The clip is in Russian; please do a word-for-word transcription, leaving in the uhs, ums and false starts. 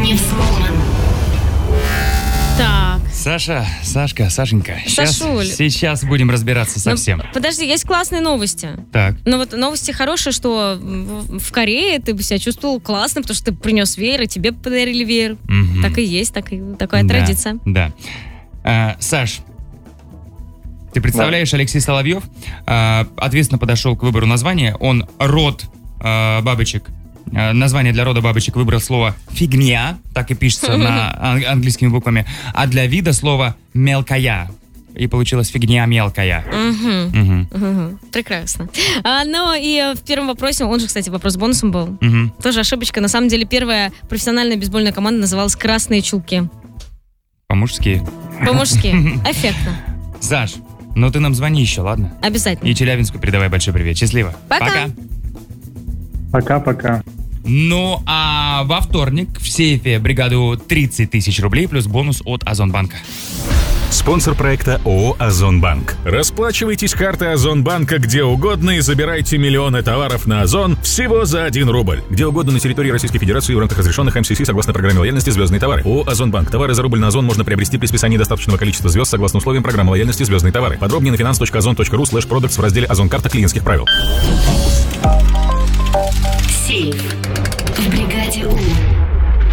Невзломан. Так. Саша, Сашка, Сашенька. Сейчас, Сашуль. сейчас будем разбираться со Ну, всем. подожди, есть классные новости. Так. Ну вот новости хорошие, что в, в Корее ты бы себя чувствовал классно, потому что ты принес веер, и тебе подарили веер. Мгм. Так и есть, так и, такая Да, традиция. Да. А, Саш, ты представляешь, Алексей Соловьев а, ответственно подошел к выбору названия. Он род а, бабочек, а, название для рода бабочек выбрал слово «фигня», так и пишется на ан- английскими буквами, а для вида слово «мелкая». И получилось «фигня мелкая». Мгм. Мгм. Мгм. Прекрасно. А, ну и э, в первом вопросе, он же, кстати, вопрос бонусом был. Мгм. Тоже ошибочка. На самом деле первая профессиональная бейсбольная команда называлась «Красные чулки». По-мужски. По-мужски. Эффектно. Саш, ну ты нам звони еще, ладно? Обязательно. И Челябинску передавай большой привет. Счастливо. Пока. Пока-пока. Ну, а во вторник в сейфе бригаду тридцать тысяч рублей плюс бонус от Озонбанка. Спонсор проекта ООО «Озонбанк». Расплачивайтесь картой Озонбанка где угодно и забирайте миллионы товаров на Озон всего за один рубль. Где угодно на территории Российской Федерации в рамках разрешенных эм си си согласно программе лояльности «Звездные товары». ООО «Озонбанк». Товары за рубль на Озон можно приобрести при списании достаточного количества звезд согласно условиям программы лояльности «Звездные товары». Подробнее на finance точка озон точка ру слэш продактс в разделе «Озон-карта клиентских правил». Сейф в бригаде У.